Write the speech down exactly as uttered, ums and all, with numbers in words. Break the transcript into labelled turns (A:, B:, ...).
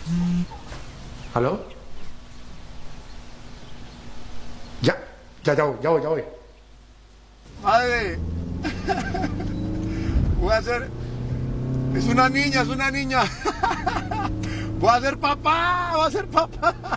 A: ¿Aló? Ya, ya, ya voy, ya voy, ya voy.
B: Madre, voy a ser... Es una niña, es una niña. Voy a ser papá, voy a ser papá.